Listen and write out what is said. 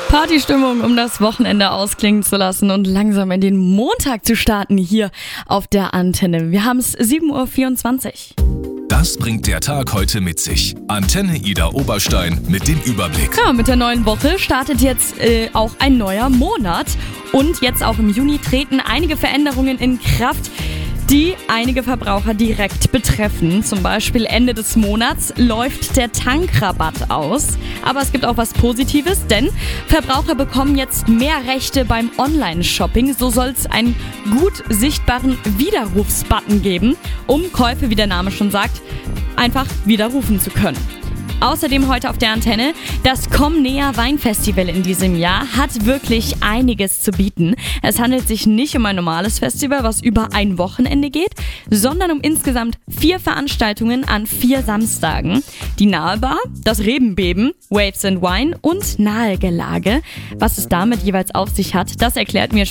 Partystimmung, um das Wochenende ausklingen zu lassen und langsam in den Montag zu starten hier auf der Antenne. Wir haben es 7.24 Uhr. Das bringt der Tag heute mit sich. Antenne Ida Oberstein mit dem Überblick. Ja, mit der neuen Woche startet jetzt auch ein neuer Monat. Und jetzt auch im Juni treten einige Veränderungen in Kraft, die einige Verbraucher direkt betreffen. Zum Beispiel Ende des Monats läuft der Tankrabatt aus. Aber es gibt auch was Positives, denn Verbraucher bekommen jetzt mehr Rechte beim Online-Shopping. So soll es einen gut sichtbaren Widerrufsbutton geben, um Käufe, wie der Name schon sagt, einfach widerrufen zu können. Außerdem heute auf der Antenne, das Komm Näher Weinfestival in diesem Jahr hat wirklich einiges zu bieten. Es handelt sich nicht um ein normales Festival, was über ein Wochenende geht, sondern um insgesamt 4 Veranstaltungen an 4 Samstagen. Die Nahebar, das Rebenbeben, Waves and Wine und Nahegelage. Was es damit jeweils auf sich hat, das erklärt mir